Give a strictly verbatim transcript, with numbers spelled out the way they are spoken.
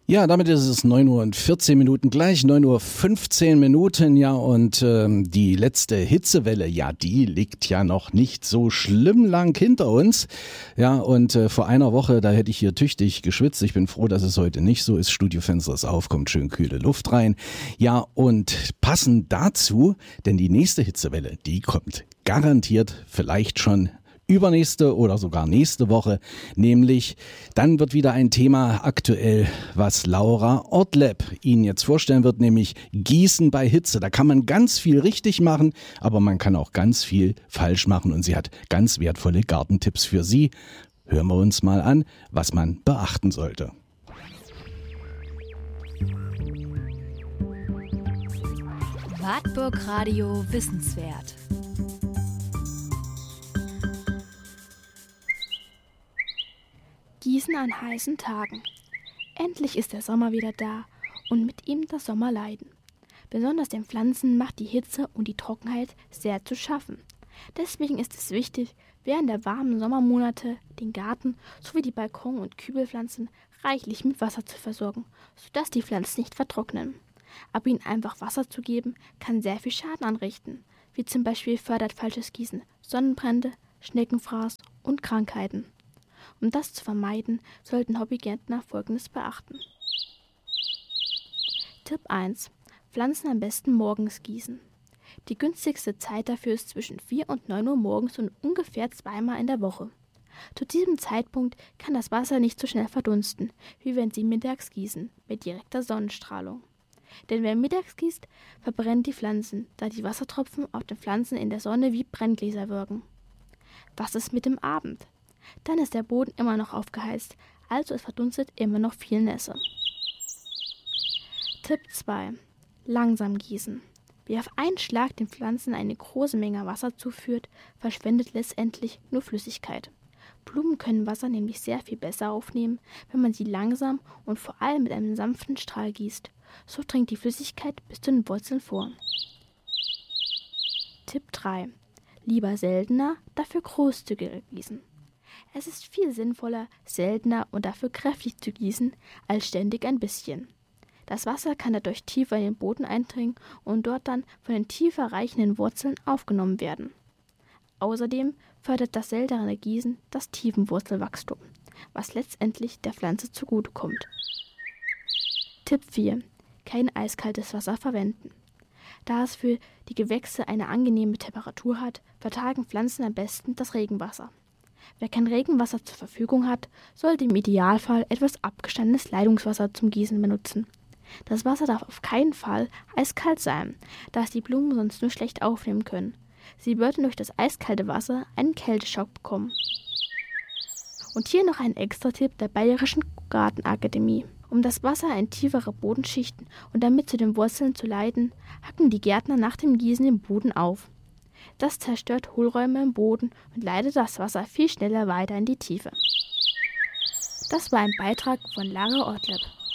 Ja, damit ist es neun Uhr und vierzehn Minuten gleich, neun Uhr fünfzehn Minuten, ja, und ähm, die letzte Hitzewelle, ja, die liegt ja noch nicht so schlimm lang hinter uns, ja, und äh, vor einer Woche, da hätte ich hier tüchtig geschwitzt. Ich bin froh, dass es heute nicht so ist. Studiofenster ist auf, kommt schön kühle Luft rein, ja, und passend dazu, denn die nächste Hitzewelle, die kommt garantiert vielleicht schon übernächste oder sogar nächste Woche, nämlich dann wird wieder ein Thema aktuell, was Laura Ortleb Ihnen jetzt vorstellen wird, nämlich Gießen bei Hitze. Da kann man ganz viel richtig machen, aber man kann auch ganz viel falsch machen und sie hat ganz wertvolle Gartentipps für Sie. Hören wir uns mal an, was man beachten sollte. Wartburg Radio Wissenswert. Gießen an heißen Tagen. Endlich ist der Sommer wieder da und mit ihm das Sommerleiden. Besonders den Pflanzen macht die Hitze und die Trockenheit sehr zu schaffen. Deswegen ist es wichtig, während der warmen Sommermonate den Garten sowie die Balkon- und Kübelpflanzen reichlich mit Wasser zu versorgen, sodass die Pflanzen nicht vertrocknen. Aber ihnen einfach Wasser zu geben, kann sehr viel Schaden anrichten, wie zum Beispiel fördert falsches Gießen Sonnenbrände, Schneckenfraß und Krankheiten. Um das zu vermeiden, sollten Hobbygärtner Folgendes beachten. Tipp eins. Pflanzen am besten morgens gießen. Die günstigste Zeit dafür ist zwischen vier und neun Uhr morgens und ungefähr zweimal in der Woche. Zu diesem Zeitpunkt kann das Wasser nicht so schnell verdunsten, wie wenn Sie mittags gießen, mit direkter Sonnenstrahlung. Denn wer mittags gießt, verbrennt die Pflanzen, da die Wassertropfen auf den Pflanzen in der Sonne wie Brenngläser wirken. Was ist mit dem Abend? Dann ist der Boden immer noch aufgeheizt, also es verdunstet immer noch viel Nässe. Tipp zwei. Langsam gießen. Wer auf einen Schlag den Pflanzen eine große Menge Wasser zuführt, verschwendet letztendlich nur Flüssigkeit. Blumen können Wasser nämlich sehr viel besser aufnehmen, wenn man sie langsam und vor allem mit einem sanften Strahl gießt. So dringt die Flüssigkeit bis zu den Wurzeln vor. Tipp drei. Lieber seltener, dafür großzügiger gießen. Es ist viel sinnvoller, seltener und dafür kräftig zu gießen, als ständig ein bisschen. Das Wasser kann dadurch tiefer in den Boden eindringen und dort dann von den tiefer reichenden Wurzeln aufgenommen werden. Außerdem fördert das seltenere Gießen das Tiefenwurzelwachstum, was letztendlich der Pflanze zugutekommt. Tipp vier. Kein eiskaltes Wasser verwenden. Da es für die Gewächse eine angenehme Temperatur hat, vertragen Pflanzen am besten das Regenwasser. Wer kein Regenwasser zur Verfügung hat, sollte im Idealfall etwas abgestandenes Leitungswasser zum Gießen benutzen. Das Wasser darf auf keinen Fall eiskalt sein, da es die Blumen sonst nur schlecht aufnehmen können. Sie würden durch das eiskalte Wasser einen Kälteschock bekommen. Und hier noch ein Extra-Tipp der Bayerischen Gartenakademie. Um das Wasser in tiefere Bodenschichten und damit zu den Wurzeln zu leiten, hacken die Gärtner nach dem Gießen den Boden auf. Das zerstört Hohlräume im Boden und leitet das Wasser viel schneller weiter in die Tiefe. Das war ein Beitrag von Laura Ortleb.